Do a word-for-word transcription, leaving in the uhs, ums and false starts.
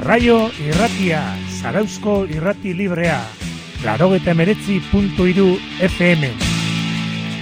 Garraio irratia, Zarauzko irrati librea, laurogeita hemeretzi puntu hiru F M.